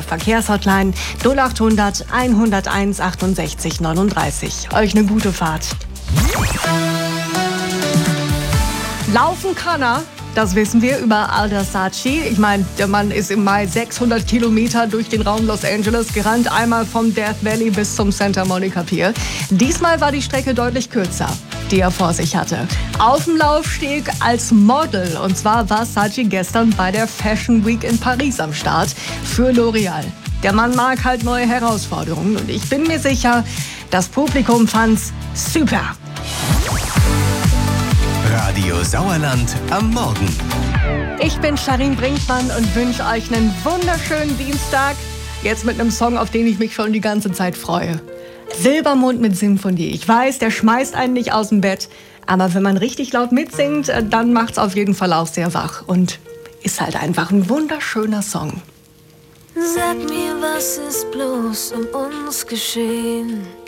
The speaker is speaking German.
Verkehrshotline 0800 101 68 39. Euch eine gute Fahrt. Laufen kann er. Das wissen wir über Alder Saatchi. Ich meine, der Mann ist im Mai 600 Kilometer durch den Raum Los Angeles gerannt. Einmal vom Death Valley bis zum Santa Monica Pier. Diesmal war die Strecke deutlich kürzer, die er vor sich hatte. Auf dem Laufsteg als Model. Und zwar war Saatchi gestern bei der Fashion Week in Paris am Start für L'Oreal. Der Mann mag halt neue Herausforderungen. Und ich bin mir sicher, das Publikum fand's super. Radio Sauerland am Morgen. Ich bin Charin Brinkmann und wünsche euch einen wunderschönen Dienstag. Jetzt mit einem Song, auf den ich mich schon die ganze Zeit freue. Silbermond mit Symphonie. Ich weiß, der schmeißt einen nicht aus dem Bett. Aber wenn man richtig laut mitsingt, dann macht's auf jeden Fall auch sehr wach. Und ist halt einfach ein wunderschöner Song. Sag mir, was ist bloß um uns geschehen?